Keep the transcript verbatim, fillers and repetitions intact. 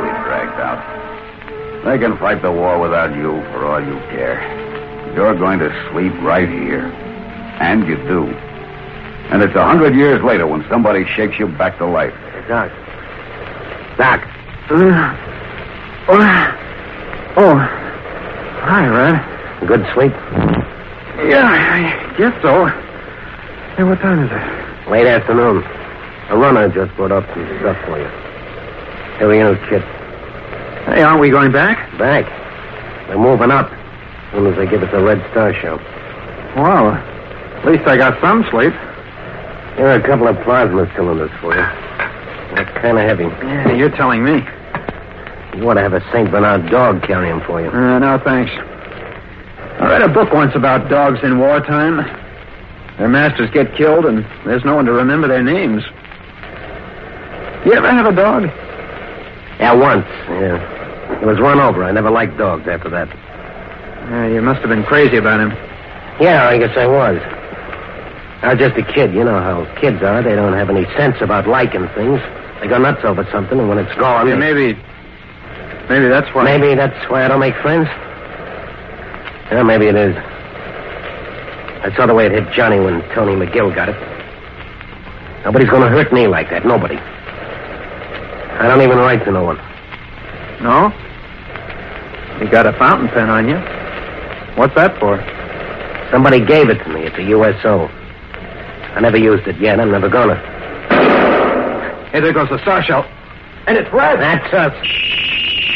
be dragged out. They can fight the war without you for all you care. You're going to sleep right here. And you do. And it's a hundred years later when somebody shakes you back to life. Doc. Doc. Uh, oh. oh. Hi, Red. Good sleep? Yeah, I guess so. Hey, what time is it? Late afternoon. A runner just brought up some stuff for you. Here we go, kid. Hey, aren't we going back? Back. We're moving up. As soon as they give us a Red Star show. Well, at least I got some sleep. Here are a couple of plasma cylinders for you. They're kind of heavy. Yeah, you're telling me. You ought to have a Saint Bernard dog carry them for you. Uh, no, thanks. I read a book once about dogs in wartime. Their masters get killed, and there's no one to remember their names. You ever have a dog? Yeah, once. Yeah. He was run over. I never liked dogs after that. Uh, you must have been crazy about him. Yeah, I guess I was. I was just a kid. You know how kids are. They don't have any sense about liking things. They go nuts over something, and when it's gone... Yeah, they... maybe... Maybe that's why... Maybe that's why I don't make friends? Yeah, maybe it is. I saw the way it hit Johnny when Tony McGill got it. Nobody's going to hurt me like that. Nobody. I don't even write to no one. No? You got a fountain pen on you. What's that for? Somebody gave it to me at the U S O. I never used it yet. I'm never gonna. Hey, there goes the star shell. And it's red. That's us.